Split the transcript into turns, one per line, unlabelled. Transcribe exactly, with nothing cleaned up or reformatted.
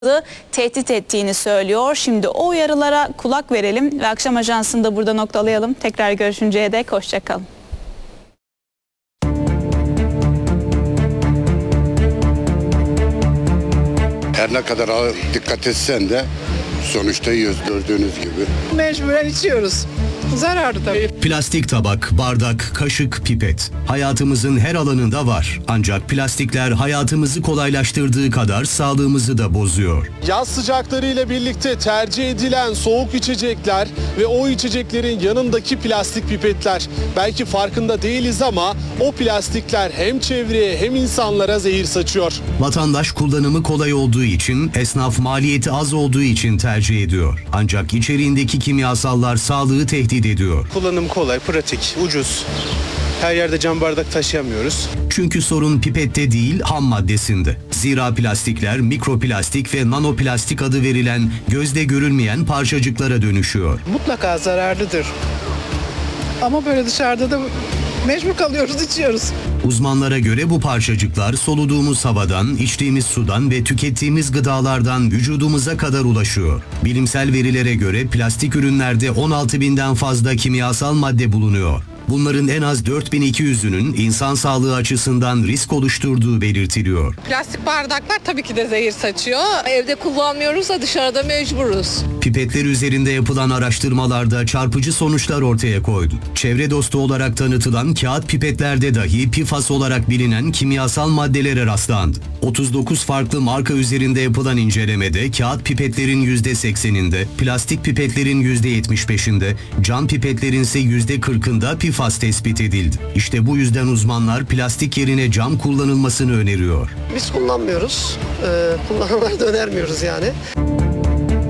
tehdit ettiğini söylüyor. Şimdi o uyarılara kulak verelim ve akşam ajansını da burada noktalayalım. Tekrar görüşünceye dek hoşça kalın.
Her ne kadar dikkat etsen de sonuçta yiyoruz gördüğünüz gibi.
Mecburen içiyoruz. Zararlı tabii.
Plastik tabak, bardak, kaşık, pipet. Hayatımızın her alanında var. Ancak plastikler hayatımızı kolaylaştırdığı kadar sağlığımızı da bozuyor.
Yaz sıcaklarıyla birlikte tercih edilen soğuk içecekler ve o içeceklerin yanındaki plastik pipetler. Belki farkında değiliz ama o plastikler hem çevreye hem insanlara zehir saçıyor.
Vatandaş kullanımı kolay olduğu için, esnaf maliyeti az olduğu için tercih ediyor. Ancak içeriğindeki kimyasallar sağlığı tehdit ediyor.
Kullanım kolay, pratik, ucuz. Her yerde cam bardak taşıyamıyoruz.
Çünkü sorun pipette değil, ham maddesinde. Zira plastikler mikroplastik ve nanoplastik adı verilen gözle görülmeyen parçacıklara dönüşüyor.
Mutlaka zararlıdır. Ama böyle dışarıda da mecbur kalıyoruz, içiyoruz.
Uzmanlara göre bu parçacıklar soluduğumuz havadan, içtiğimiz sudan ve tükettiğimiz gıdalardan vücudumuza kadar ulaşıyor. Bilimsel verilere göre plastik ürünlerde on altı binden fazla kimyasal madde bulunuyor. Bunların en az dört bin iki yüzünün insan sağlığı açısından risk oluşturduğu belirtiliyor.
Plastik bardaklar tabii ki de zehir saçıyor. Evde kullanmıyoruz da dışarıda mecburuz.
Pipetler üzerinde yapılan araştırmalarda çarpıcı sonuçlar ortaya koydu. Çevre dostu olarak tanıtılan kağıt pipetlerde dahi P F A S olarak bilinen kimyasal maddelere rastlandı. otuz dokuz farklı marka üzerinde yapılan incelemede kağıt pipetlerin yüzde sekseninde, plastik pipetlerin yüzde yetmiş beşinde, cam pipetlerin ise yüzde kırkında P F A S tespit edildi. İşte bu yüzden uzmanlar plastik yerine cam kullanılmasını öneriyor.
Biz kullanmıyoruz. Ee, kullananlara da önermiyoruz yani.